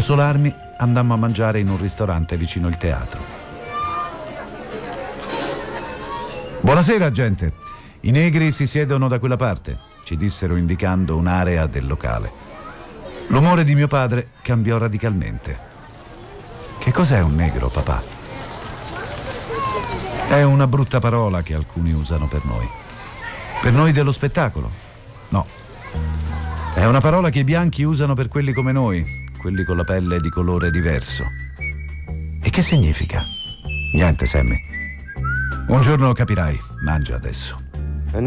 consolarmi, andammo a mangiare in un ristorante vicino il teatro. «Buonasera, gente. I negri si siedono da quella parte», ci dissero indicando un'area del locale. L'umore di mio padre cambiò radicalmente. «Che cos'è un negro, papà?» «È una brutta parola che alcuni usano per noi. Per noi dello spettacolo? No. È una parola che i bianchi usano per quelli come noi, quelli con la pelle di colore diverso. E che significa?» «Niente, Sammy. Un giorno capirai. Mangia adesso.»